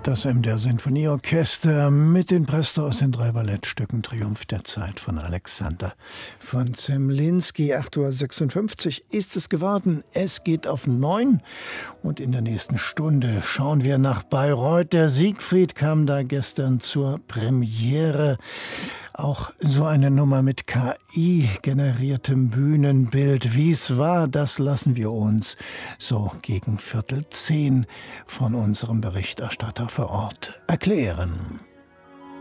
Das MDR Sinfonieorchester mit den Presta aus den 3 Ballettstücken Triumph der Zeit von Alexander von Zemlinsky. 8:56 Uhr ist es geworden. Es geht auf 9 und in der nächsten Stunde schauen wir nach Bayreuth. Der Siegfried kam da gestern zur Premiere. Auch so eine Nummer mit KI-generiertem Bühnenbild. Wie es war, das lassen wir uns so gegen 9:45 von unserem Berichterstatter vor Ort erklären.